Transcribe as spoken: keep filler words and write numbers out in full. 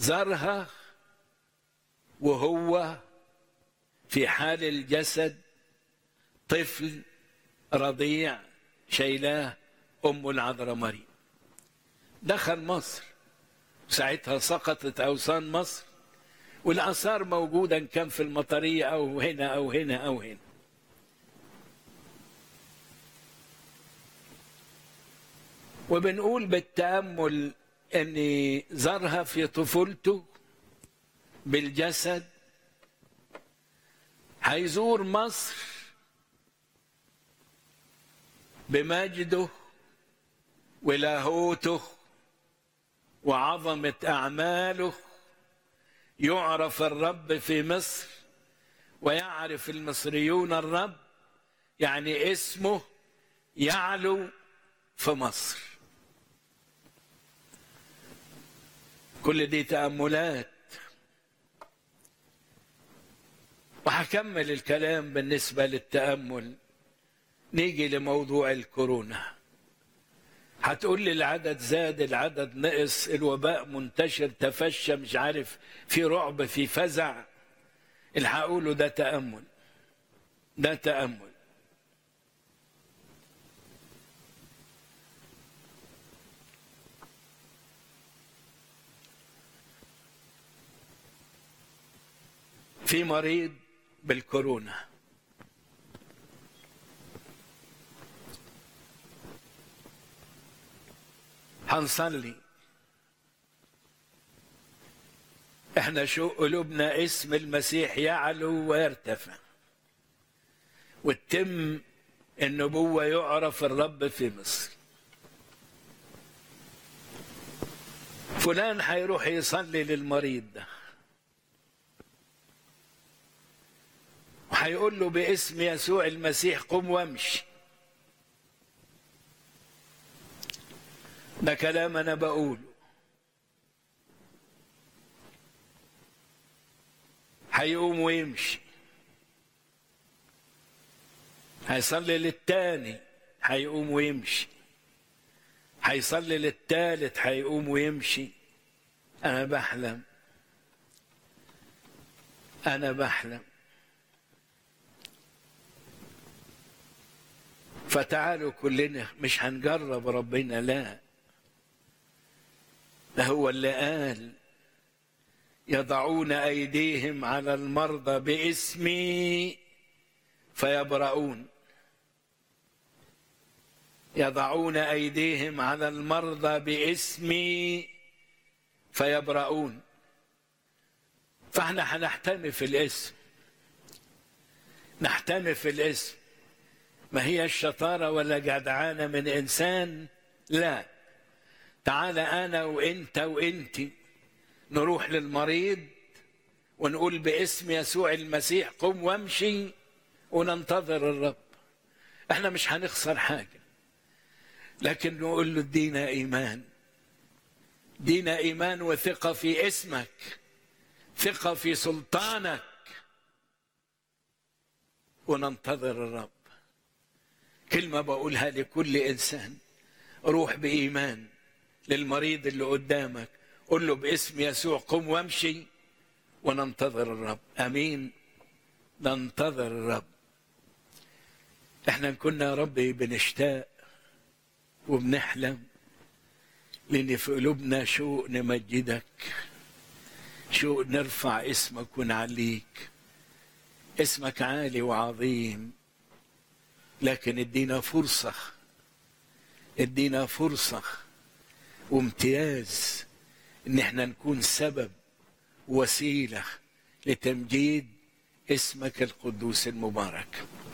زارها وهو في حال الجسد طفل رضيع شايلاه أم العذراء مريم. دخل مصر، ساعتها سقطت أوثان مصر، والآثار موجودة إن كان في المطرية أو هنا أو هنا أو هنا. وبنقول بالتأمل أن زارها في طفولته بالجسد، هيزور مصر بمجده ولاهوته وعظمة أعماله. يعرف الرب في مصر ويعرف المصريون الرب، يعني اسمه يعلو في مصر. كل دي تأملات، وهكمل الكلام بالنسبة للتأمل. نيجي لموضوع الكورونا. هتقول لي العدد زاد، العدد نقص، الوباء منتشر، تفشى، مش عارف، في رعب، في فزع. اللي هقوله ده تأمل، ده تأمل. في مريض بالكورونا، هنصلي. احنا شو قلوبنا اسم المسيح يعلو ويرتفع، وتتم النبوة، يعرف الرب في مصر. فلان هيروح يصلي للمريض ده، وهيقول له باسم يسوع المسيح قم وامشي. ده كلام أنا بقوله. هيقوم ويمشي. هيصلي للتاني، هيقوم ويمشي. هيصلي للتالت، هيقوم ويمشي. أنا بحلم، أنا بحلم. فتعالوا كلنا، مش هنجرب ربنا، لا، ده هو اللي قال يضعون أيديهم على المرضى باسمي فيبرؤون. يضعون أيديهم على المرضى باسمي فيبرؤون. فاحنا هنحتمي في الاسم، نحتمي في الاسم. ما هي الشطارة ولا جدعانة من إنسان، لا. تعال أنا وإنت وإنتي نروح للمريض ونقول باسم يسوع المسيح قم وامشي، وننتظر الرب. احنا مش هنخسر حاجة، لكن نقول له ادينا إيمان، ادينا إيمان وثقة في اسمك، ثقة في سلطانك، وننتظر الرب. كلمة بقولها لكل إنسان، روح بإيمان للمريض اللي قدامك، قل له باسم يسوع قم وامشي، وننتظر الرب. أمين، ننتظر الرب. احنا كنا يا ربي بنشتاق وبنحلم، لأن في قلوبنا شوق نمجدك، شوق نرفع اسمك ونعليك. اسمك عالي وعظيم، لكن ادينا فرصة، ادينا فرصة وامتياز ان احنا نكون سبب وسيلة لتمجيد اسمك القدوس المبارك.